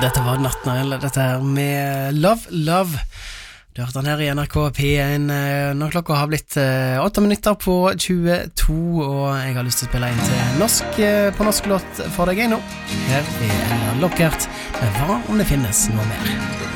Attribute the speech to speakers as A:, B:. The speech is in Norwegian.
A: Dette var Nattnøgle, dette her med Love, Love. Du hørte den her i NRK P1 når klokka har blitt 8 minutter på 22, og jeg har lyst til å spille inn til norsk på norsk låt for deg nå. Her er Ella Lockert med Hva om det finnes noe mer?